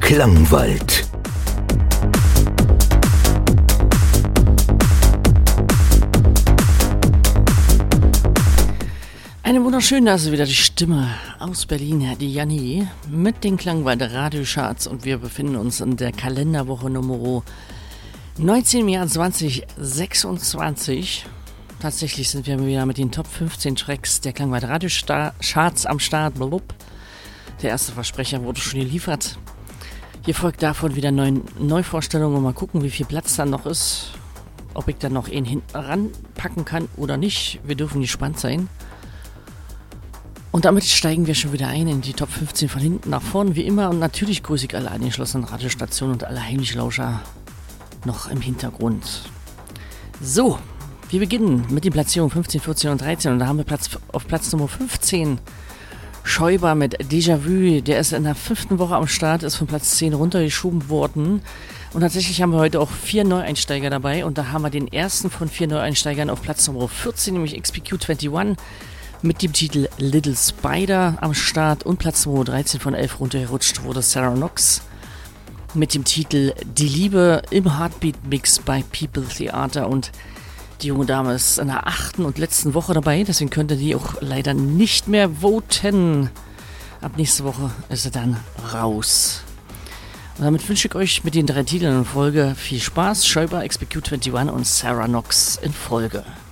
Klangwald. Eine wunderschöne, also wieder die Stimme aus Berlin, die Janni, mit den Klangwald Radiocharts, und wir befinden uns in der Kalenderwoche Nummer 19 im Jahr 2026. Tatsächlich sind wir wieder mit den Top 15 Tracks der Klangwald Radiocharts am Start. Der erste Versprecher wurde schon geliefert. Hier folgt davon wieder Neuvorstellungen und mal gucken, wie viel Platz dann noch ist. Ob ich dann noch einen hinten ranpacken kann oder nicht. Wir dürfen gespannt sein. Und damit steigen wir schon wieder ein in die Top 15 von hinten nach vorn, wie immer. Und natürlich grüße ich alle angeschlossenen Radiostationen und alle Heimlichlauscher noch im Hintergrund. So, wir beginnen mit den Platzierungen 15, 14 und 13. Und da haben wir auf Platz Nummer 15 Schäuber mit Déjà-vu. Der ist in der 5. Woche am Start, ist von Platz 10 runtergeschoben worden. Und tatsächlich haben wir heute auch 4 Neueinsteiger dabei. Und da haben wir den ersten von 4 Neueinsteigern auf Platz Nummer 14, nämlich XPQ21. Mit dem Titel Little Spider am Start, und Platz Nummer 13 von 11 runtergerutscht wurde Sarah Knox mit dem Titel Die Liebe im Heartbeat-Mix bei People Theater, und die junge Dame ist in der 8. und letzten Woche dabei, deswegen könnt ihr die auch leider nicht mehr voten. Ab nächste Woche ist sie dann raus. Und damit wünsche ich euch mit den 3 Titeln in Folge viel Spaß. Schäuber, XPQ21 und Sarah Knox in Folge.